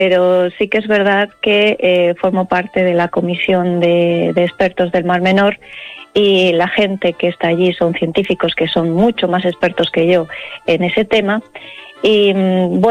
pero sí que es verdad que formo parte de la comisión de expertos del Mar Menor, y la gente que está allí son científicos que son mucho más expertos que yo en ese tema. Y bueno,